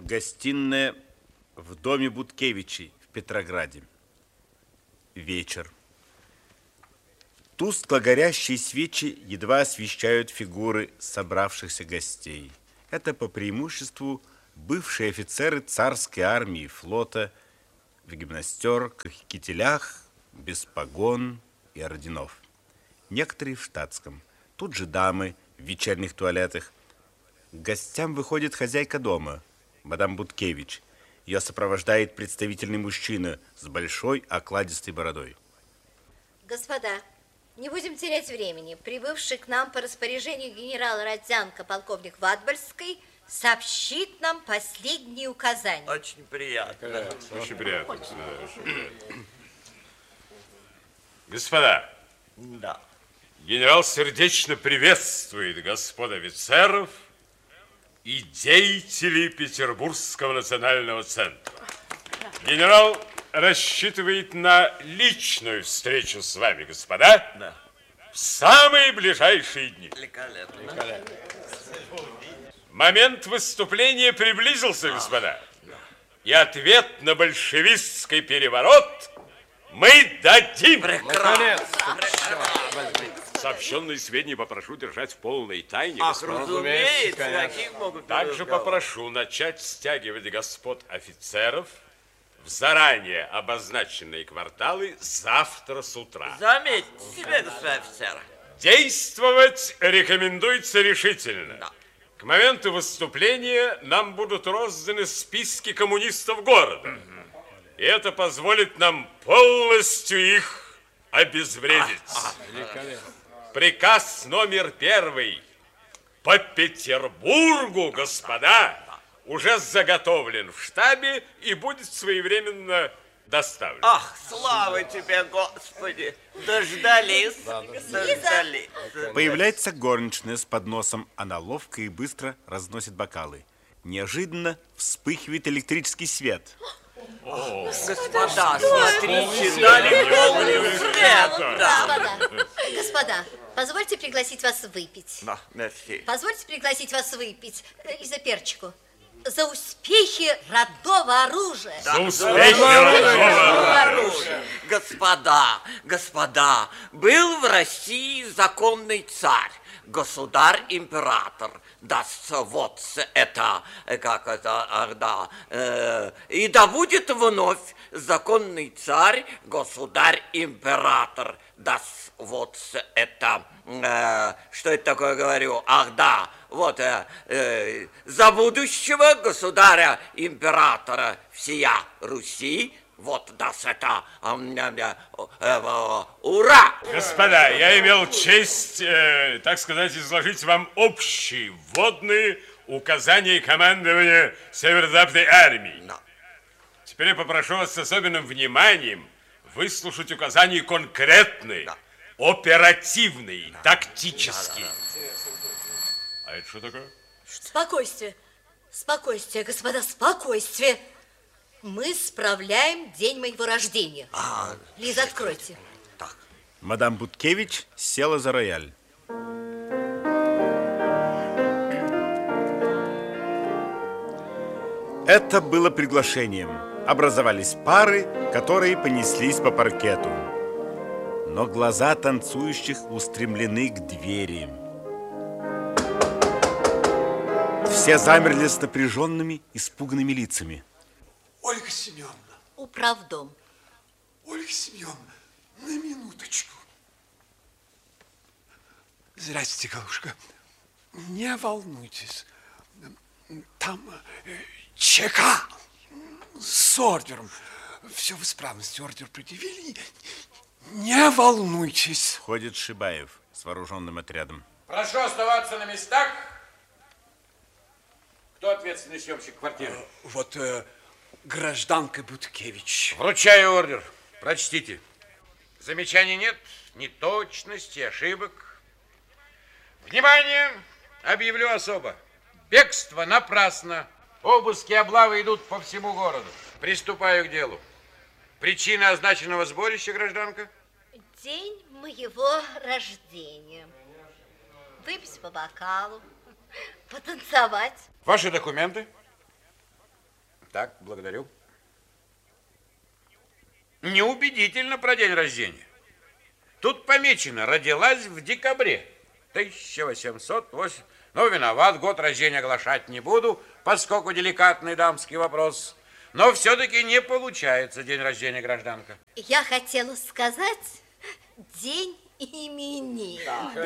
Гостиная в доме Буткевичей в Петрограде. Вечер. Тускло горящие свечи едва освещают фигуры собравшихся гостей. Это по преимуществу бывшие офицеры царской армии и флота в гимнастерках, кителях, без погон и орденов. Некоторые в штатском. Тут же дамы в вечерних туалетах. К гостям выходит хозяйка дома, мадам Буткевич. Ее сопровождает представительный мужчина с большой окладистой бородой. Господа, не будем терять времени. Прибывший к нам по распоряжению генерала Родзянко полковник Ватбольский сообщит нам последние указания. Очень приятно. Очень приятно. Господа, Да. генерал сердечно приветствует господ офицеров и деятелей Петербургского национального центра. Генерал рассчитывает на личную встречу с вами, господа, Да. в самые ближайшие дни. Великолепно. Момент выступления приблизился, господа. И ответ на большевистский переворот мы дадим. Прекрасно. Сообщенные сведения попрошу держать в полной тайне, Ах, господа. разумеется, каких могут быть Также разговоры? попрошу начать стягивать господ офицеров в заранее обозначенные кварталы завтра с утра. Заметьте себе, господа офицеры. Действовать рекомендуется решительно. Да. К моменту выступления нам будут розданы списки коммунистов города. И это позволит нам полностью их обезвредить. Приказ номер 1 по Петербургу, господа, уже заготовлен в штабе и будет своевременно доставлен. Ах, слава тебе, Господи. Дождались. Дождались. Появляется горничная с подносом. Она ловко и быстро разносит бокалы. Неожиданно вспыхивает электрический свет. Господа, смотрите, дали полный свет. Господа, позвольте пригласить вас выпить. Да, мерси. Позвольте пригласить вас выпить и за перчику. За успехи родного оружия. За успехи родного оружия. Господа, был в России законный царь, государь-император. Вот это, и да будет вновь законный царь, государь-император. Вот это, что это такое говорю? Ах, да, вот, за будущего государя-императора всея Руси, вот, это, ура! Господа, я имел честь, так сказать, изложить вам общие вводные указания командования Северо-Западной армии. Да. Теперь я попрошу вас с особенным вниманием выслушать указания конкретные, Да. оперативные, тактические. А это что такое? Спокойствие. Спокойствие, господа, спокойствие. Мы справляем день моего рождения. Лиза, откройте. Так. Мадам Буткевич села за рояль. Это было приглашением. Образовались пары, которые понеслись по паркету. Но глаза танцующих устремлены к двери. Все замерли с напряженными, испуганными лицами. Ольга Семеновна, Управдом. Ольга Семеновна, на минуточку. Здрасте, голубушка. Не волнуйтесь. Там ЧК с ордером. Все в исправности, ордер предъявили. Не волнуйтесь. Входит Шибаев с вооруженным отрядом. Прошу оставаться на местах. Кто ответственный съемщик квартиры? Вот гражданка Буткевич. Вручаю ордер. Прочтите. Замечаний нет, неточностей, ошибок. Внимание! Объявлю особо. Бегство напрасно. Обыски и облавы идут по всему городу. Приступаю к делу. Причина означенного сборища, гражданка? День моего рождения. Выпить по бокалу, потанцевать. Ваши документы? Так, благодарю. Неубедительно про день рождения. Тут помечено, родилась в декабре 1808. Ну, виноват, год рождения оглашать не буду, поскольку деликатный дамский вопрос. Но все-таки не получается день рождения, гражданка. Я хотела сказать день именин.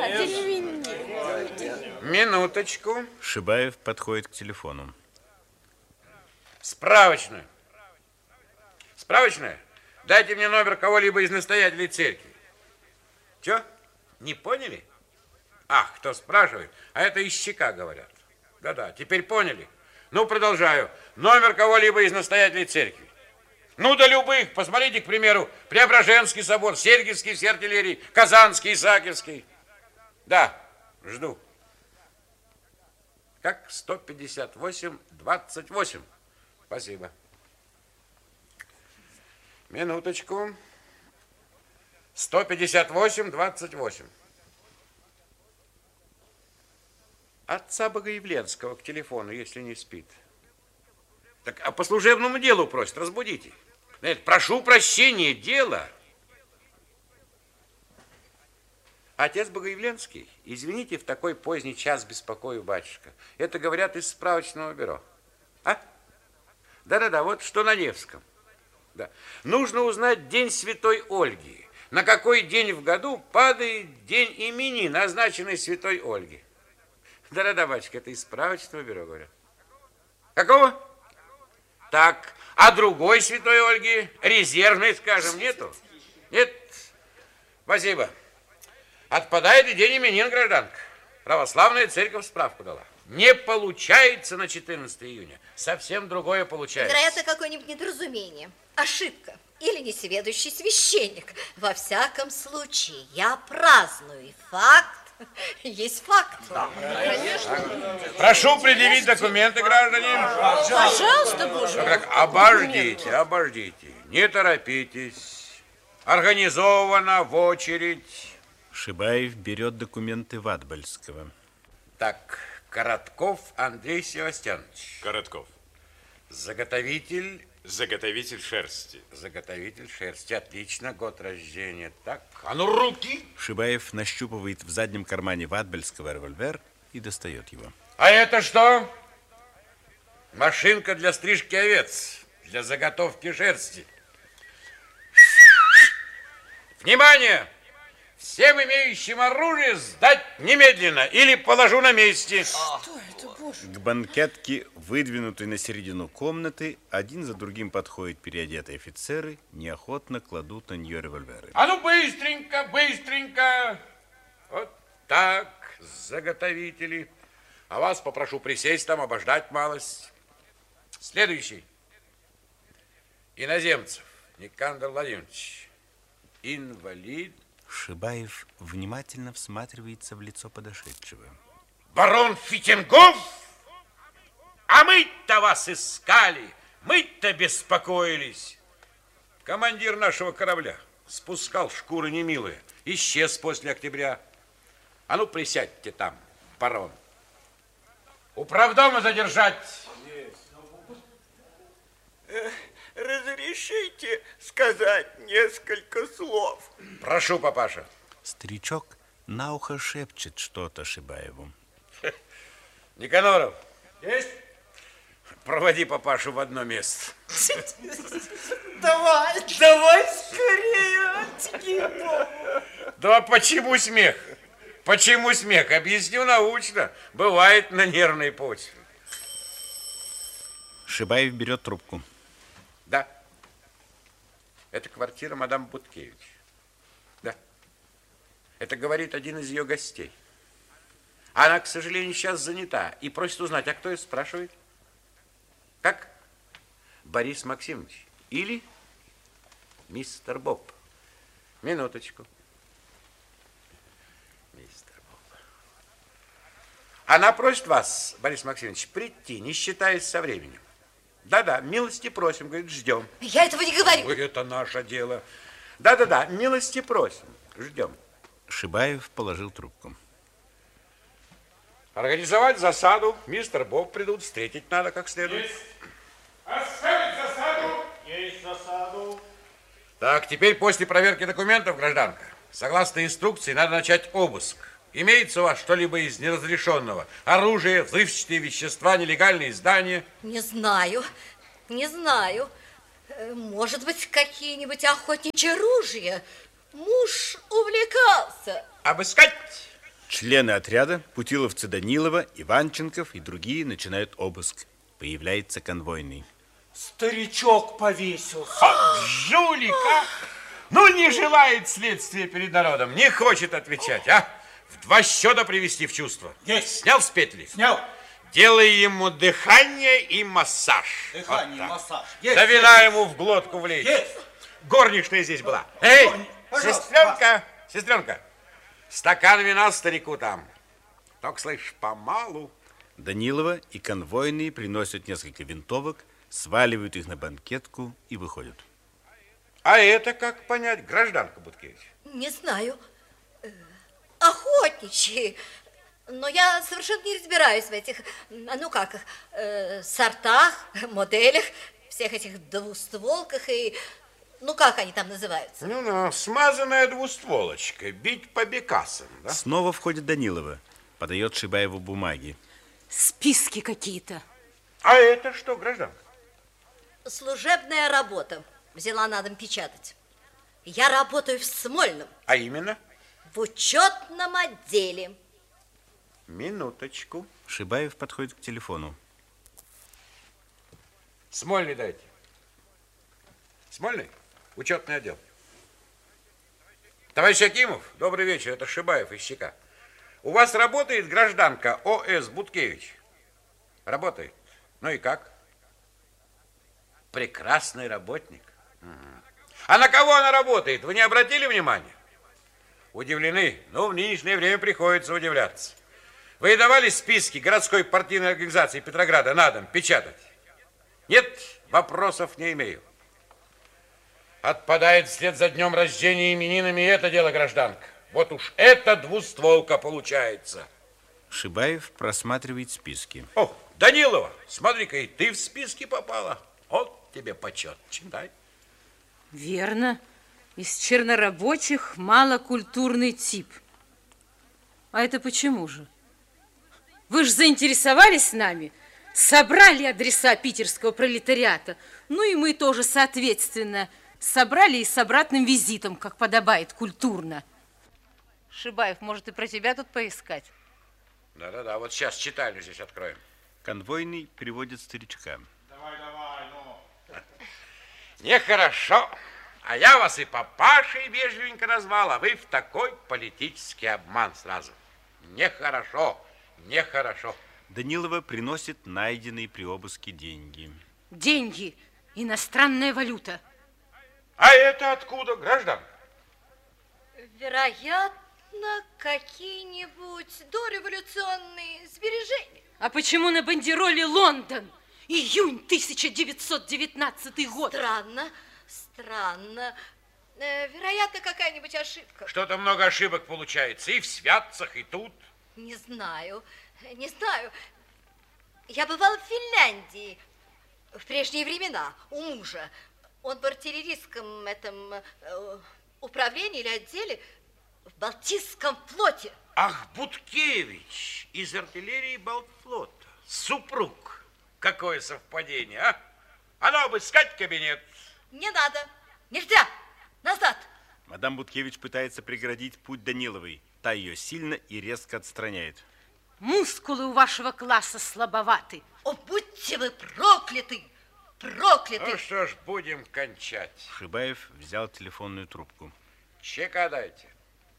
Минуточку. Шибаев подходит к телефону. Справочную. Справочная? Дайте мне номер кого-либо из настоятелей церкви. Че? Не поняли? Ах, кто спрашивает? А это из ЩК говорят. Да-да, теперь поняли. Ну, продолжаю. Номер кого-либо из настоятелей церкви. Ну, да любых. Посмотрите, к примеру, Преображенский собор, Сергиевский все артиллерии, Казанский, Исаакиевский. Да, жду. Как? 158-28. Спасибо. Минуточку. 158-28. Отца Богоявленского к телефону, если не спит. Так, а по служебному делу просит, разбудите. Знаете, прошу прощения, дело. Отец Богоявленский, извините, в такой поздний час беспокою, батюшка. Это говорят из справочного бюро. А? Да-да-да, вот что на Невском. Да. Нужно узнать день Святой Ольги. На какой день в году падает день именин, назначенный Святой Ольге. Да-да-да, батюшка, это из справочного бюро, говорят. Какого? Так, а другой Святой Ольги, резервной, скажем, нету? Нет? Спасибо. Отпадает и день именин, гражданка. Православная церковь справку дала. Не получается на 14 июня. Совсем другое получается. Вероятно, какое-нибудь недоразумение. Ошибка. Или несведущий священник. Во всяком случае, я праздную. И факт есть факт. Да, конечно. Прошу предъявить документы, граждане. Пожалуйста, боже мой. Обождите, обождите. Не торопитесь. Организовано в очередь. Шибаев берет документы Ватбольского. Так, Коротков Андрей Севастьянович. Коротков. Заготовитель. Заготовитель шерсти. Заготовитель шерсти. Отлично, год рождения. Так, а ну руки! Шибаев нащупывает в заднем кармане Ватбольского револьвер и достает его. А это что? Машинка для стрижки овец. Для заготовки шерсти. Внимание! Всем имеющим оружие сдать немедленно или положу на месте. Что это, боже? К банкетке, выдвинутой на середину комнаты, один за другим подходят переодетые офицеры, неохотно кладут на нее револьверы. А ну быстренько, быстренько. Вот так, заготовители. А вас попрошу присесть там, обождать малость. Следующий. Иноземцев Никандр Владимирович. Инвалид. Шибаев внимательно всматривается в лицо подошедшего. Барон Фитингов? А мы-то вас искали, мы-то беспокоились. Командир нашего корабля спускал шкуры немилые, исчез после октября. А ну присядьте там, барон. Управдома задержать. Разрешите сказать несколько слов? Прошу, папаша. Старичок на ухо шепчет что-то Шибаеву. Никаноров. Есть? Проводи папашу в одно место. Давай скорее, Да почему смех? Почему смех? Объясню научно. Бывает на нервной почве. Шибаев берет трубку. Да. Это квартира мадам Буткевич. Да. Это говорит один из ее гостей. Она, к сожалению, сейчас занята и просит узнать, а кто ее спрашивает? Как? Борис Максимович. Или мистер Боб. Минуточку. Мистер Боб. Она просит вас, Борис Максимович, прийти, не считаясь со временем. Да-да, милости просим, говорит, ждем. Я этого не говорю. Ой, это наше дело. Да-да-да, милости просим, ждем. Шибаев положил трубку. Организовать засаду. Мистер Боб придут, встретить надо как следует. Оставить засаду. Есть засаду. Так, теперь после проверки документов, гражданка, согласно инструкции, надо начать обыск. Имеется у вас что-либо из неразрешенного? Оружие, взрывчатые вещества, нелегальные издания? Не знаю, не знаю. Может быть, какие-нибудь охотничьи ружья? Муж увлекался. Обыскать! Члены отряда, путиловцы Данилова, Иванченков и другие начинают обыск. Появляется конвойный. Старичок повесился. Жулик, а? Ну, не желает следствия перед народом, не хочет отвечать, а? В 2 счета привести в чувство. Есть. Снял с петли? Снял. Делай ему дыхание и массаж. Дыхание, Вот так. массаж. Есть. Да вина ему в глотку влезть. Есть. Горничная здесь была. Эй, Пожалуйста. сестренка, сестренка, стакан вина старику там. Только, слышь, помалу. Данилова и конвойные приносят несколько винтовок, сваливают их на банкетку и выходят. А это как понять, гражданка Буткевич? Не знаю. Охотничьи. Но я совершенно не разбираюсь в этих, ну как их, сортах, моделях, всех этих двустволках и, ну как они там называются? Ну, смазанная двустволочка, бить по бекасам, да? Снова входит Данилова, подает Шибаеву бумаги. Списки какие-то. А это что, гражданка? Служебная работа. Взяла на дом печатать. Я работаю в Смольном, А именно? в учетном отделе. Минуточку. Шибаев подходит к телефону. Смольный дайте. Смольный? Учетный отдел. Товарищ Акимов, добрый вечер, это Шибаев из ЧК. У вас работает гражданка О.С. Буткевич? Работает. Ну и как? Прекрасный работник. А на кого она работает? Вы не обратили внимания? Удивлены? Ну, в нынешнее время приходится удивляться. Вы давали списки городской партийной организации Петрограда на дом печатать? Нет, вопросов не имею. Отпадает вслед за днем рождения и именинами это дело, гражданка. Вот уж это двустволка получается. Шибаев просматривает списки. О, Данилова, смотри-ка, и ты в списки попала. Вот тебе почет. Читай. Верно. Из чернорабочих малокультурный тип. А это почему же? Вы же заинтересовались нами, собрали адреса питерского пролетариата. Ну и мы тоже, соответственно, собрали и с обратным визитом, как подобает, культурно. Шибаев, может, и про тебя тут поискать? Да-да-да, вот сейчас читальню здесь откроем. Конвойный приводит старичка. Давай, ну. Нехорошо. А я вас и папашей вежливенько назвал, а вы в такой политический обман сразу. Нехорошо, нехорошо. Данилова приносит найденные при обыске деньги. Деньги, иностранная валюта. А это откуда, гражданка? Вероятно, какие-нибудь дореволюционные сбережения. А почему на бандероле Лондон? Июнь 1919 год. Странно, странно. Вероятно, какая-нибудь ошибка. Что-то много ошибок получается и в Святцах, и тут. Не знаю, не знаю. Я бывала в Финляндии в прежние времена у мужа. Он в артиллерийском управлении или отделе в Балтийском флоте. Ах, Буткевич из артиллерии Балтфлота. Супруг. Какое совпадение, а? А ну, обыскать кабинет. Не надо, нельзя, назад. Мадам Буткевич пытается преградить путь Даниловой. Та ее сильно и резко отстраняет. Мускулы у вашего класса слабоваты. О, будьте вы прокляты, прокляты. Ну что ж, будем кончать. Шибаев взял телефонную трубку. Чека дайте.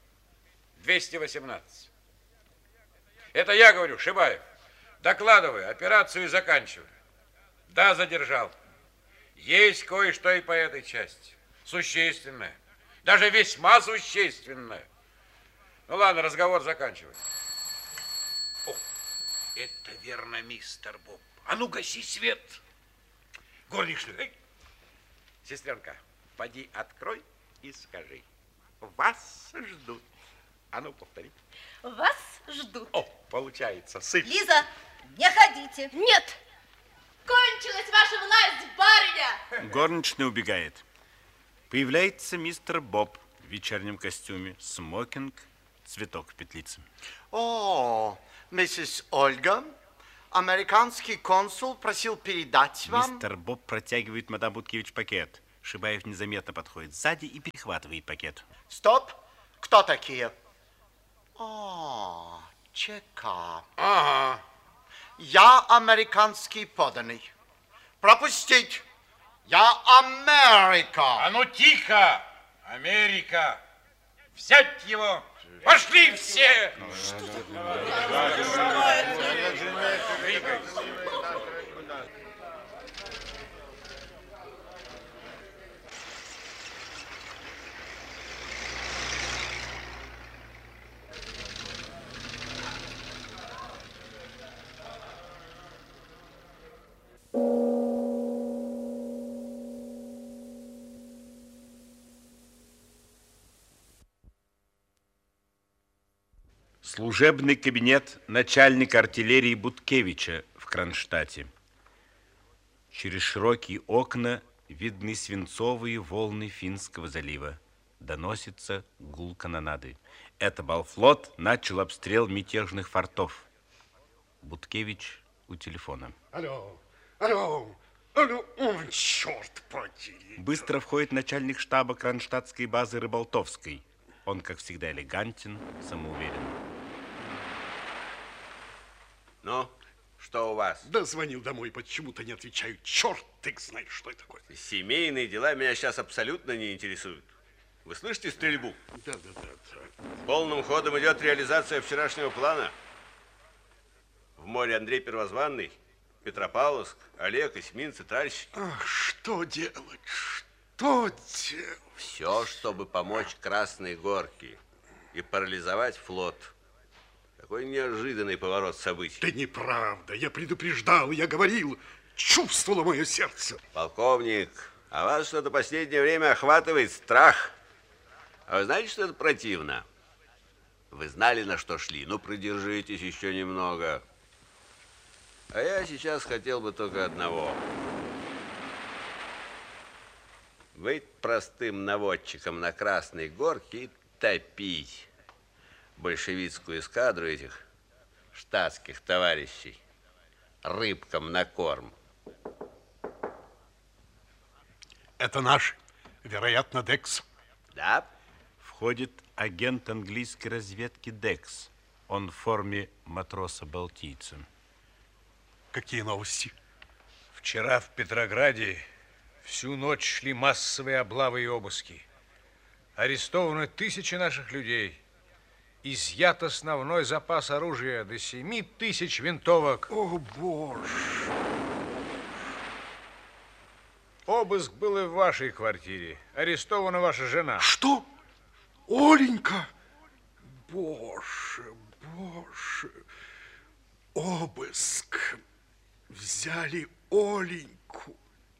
218. Это я говорю, Шибаев. Докладывай, операцию заканчивай. Да, задержал. Есть кое-что и по этой части. Существенное. Даже весьма существенное. Ну ладно, разговор заканчивай. О, это верно, мистер Боб. А ну, гаси свет. Горничная. Эй. Сестренка, поди открой и скажи. Вас ждут. А ну, повтори. Вас ждут. О, получается, сыпь. Лиза, не ходите. Нет, Кончилась ваша власть, барыня! Горничная убегает. Появляется мистер Боб в вечернем костюме, смокинг, цветок в петлице. О, миссис Ольга, американский консул просил передать вам... Мистер Боб протягивает мадам Буткевич пакет. Шибаев незаметно подходит сзади и перехватывает пакет. Стоп! Кто такие? О, ЧК. Ага. Я американский поданный. Пропустить! Я Америка! А ну тихо! Америка! Взять его! Пошли все! Служебный кабинет начальника артиллерии Буткевича в Кронштадте. Через широкие окна видны свинцовые волны Финского залива. Доносится гул канонады. Это Балфлот начал обстрел мятежных фортов. Буткевич у телефона. Алло, алло, алло, ой, черт подери. Быстро входит начальник штаба кронштадтской базы Рыболтовской. Он, как всегда, элегантен, самоуверен. Ну, что у вас? Да звонил домой, почему-то не отвечают. Черт, ты знаешь, что это такое. Семейные дела меня сейчас абсолютно не интересуют. Вы слышите стрельбу? Да. Полным ходом идет реализация вчерашнего плана. В море Андрей Первозванный, Петропавловск, Олег, Эсминцы, Тральщики. Ах, что делать? Что делать? Все, чтобы помочь Красной Горке и парализовать флот. Какой неожиданный поворот событий. Да неправда. Я предупреждал, я говорил. Чувствовало мое сердце. Полковник, а вас что-то последнее время охватывает страх. А вы знаете, что это противно? Вы знали, на что шли. Ну, продержитесь еще немного. А я сейчас хотел бы только одного. Быть простым наводчиком на Красной Горке и топить большевистскую эскадру этих штатских товарищей рыбкам на корм. Это наш, вероятно, Декс. Да. Входит агент английской разведки Декс. Он в форме матроса-балтийца. Какие новости? Вчера в Петрограде всю ночь шли массовые облавы и обыски. Арестованы тысячи наших людей. Изъят основной запас оружия до 7000 винтовок. О, Боже! Обыск был и в вашей квартире. Арестована ваша жена. Что? Оленька? Боже, Боже! Обыск. Взяли Оленьку.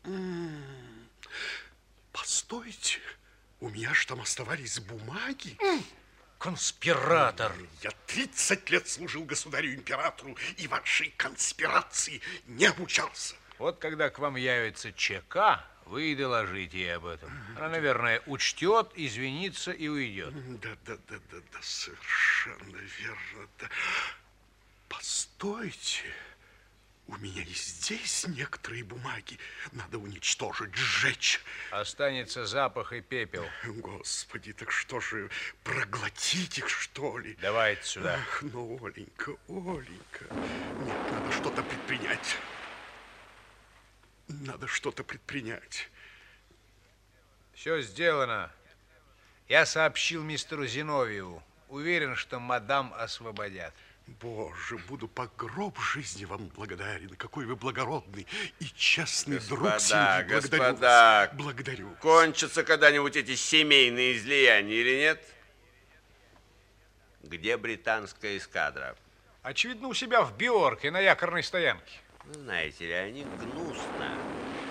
Постойте, у меня ж там оставались бумаги. Конспиратор. Я 30 лет служил государю-императору и вашей конспирации не обучался. Вот когда к вам явится ЧК, вы и доложите ей об этом. Она, наверное, учтет, извинится и уйдет. Да, совершенно верно. Да. Постойте, у меня и здесь некоторые бумаги надо уничтожить, сжечь. Останется запах и пепел. Господи, так что же, проглотить их, что ли? Давайте сюда. Ах, ну, Оленька, Оленька. Нет, надо что-то предпринять. Надо что-то предпринять. Все сделано. Я сообщил мистеру Зиновьеву. Уверен, что мадам освободят. Боже, буду по гроб жизни вам благодарен. Какой вы благородный и честный друг. Господа, благодарю. Кончатся когда-нибудь эти семейные излияния или нет? Где британская эскадра? Очевидно, у себя в Биорке на якорной стоянке. Знаете ли, они гнусно.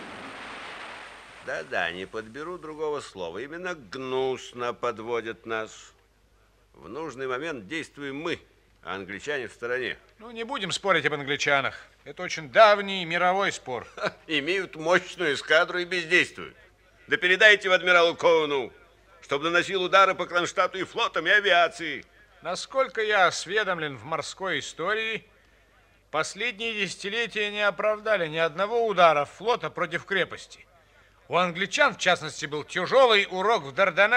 Да-да, не подберу другого слова. Именно гнусно подводят нас. В нужный момент действуем мы, а англичане в стороне. Ну, не будем спорить об англичанах. Это очень давний мировой спор. Имеют мощную эскадру и бездействуют. Да передайте в адмиралу Коуну, чтобы наносил удары по Кронштадту и флотам, и авиации. Насколько я осведомлен в морской истории, последние десятилетия не оправдали ни одного удара флота против крепости. У англичан, в частности, был тяжелый урок в Дарданеллах.